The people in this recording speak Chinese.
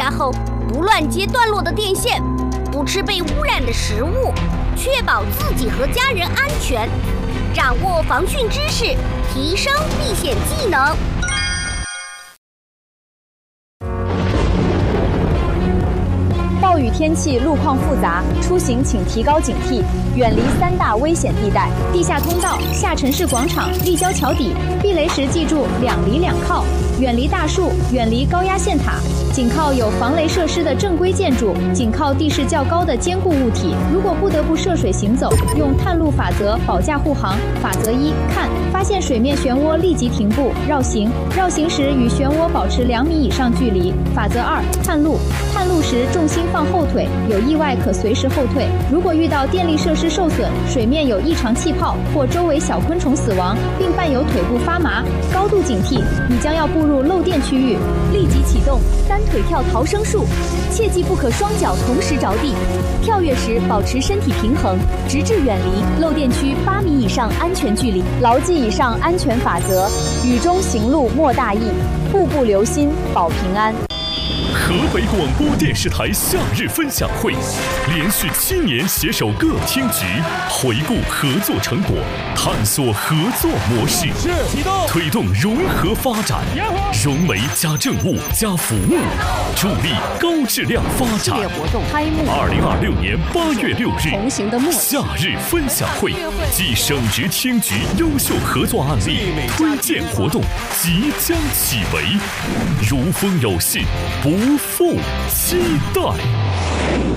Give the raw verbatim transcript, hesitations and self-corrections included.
家后不乱接断落的电线，不吃被污染的食物，确保自己和家人安全。掌握防汛知识，提升避险技能。 暴雨天气路况复杂，出行请提高警惕，远离三大危险地带：地下通道、下沉式广场、立交桥底。避雷时记住两离两靠，远离大树，远离高压线塔，紧靠有防雷设施的正规建筑，紧靠地势较高的坚固物体。如果不得不涉水行走，用探路法则保驾护航。法则一：看，发现水面漩涡立即停步绕行，绕行时与漩涡保持两米以上距离。法则二：探路，探路时重心放后腿，有意外可随时后退。如果遇到电力设施受损，水面有异常气泡或周围小昆虫死亡，并伴有腿部发麻，高度警惕，你将要步入漏电区域，立即启动三腿跳逃生术，切记不可双脚同时着地。跳跃时保持身体平衡，直至远离漏电区八米以上安全距离。牢记以上安全法则，雨中行路莫大意，步步留心保平安。 河北广播电视台夏日分享会连续七年携手各厅局，回顾合作成果，探索合作模式，推动融合发展，融媒加政务加服务，助力高质量发展。 开幕二零二六年八月六日， 同行的默夏日分享会暨省直厅局优秀合作案例推荐活动即将启围，如风有信，不负期待。